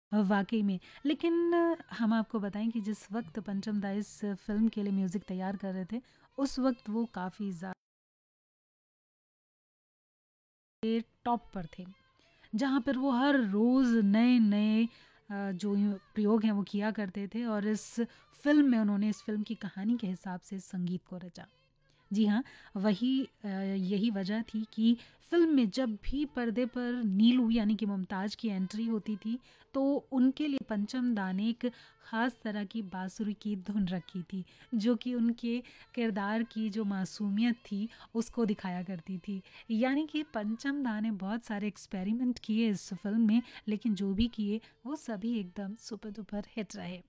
वाक़ई में। लेकिन हम आपको बताएँ कि जिस वक़्त पंचम दा इस फ़िल्म के लिए म्यूज़िक तैयार कर रहे थे, उस वक़्त वो काफ़ी ज़्यादा टॉप पर थे। जहाँ पर वो हर रोज़ नए-नए जो यूँ प्रयोग हैं वो किया करते थे और इस फ़िल्म में उन्होंने इस फ़िल्म की कहानी के हिसाब से संगीत को रचा। जी हाँ, यही वजह थी कि फ़िल्म में जब भी पर्दे पर नीलू यानी कि मुमताज़ की एंट्री होती थी, तो उनके लिए पंचम दा ने एक ख़ास तरह की बाँसुरी की धुन रखी थी, जो कि उनके किरदार की जो मासूमियत थी, उसको दिखाया करती थी। यानी कि पंचम दा ने बहुत सारे एक्सपेरिमेंट किए इस फ़िल्म में, लेकिन जो भी किए, वो सभी एकदम सुपर डुपर हिट रहे।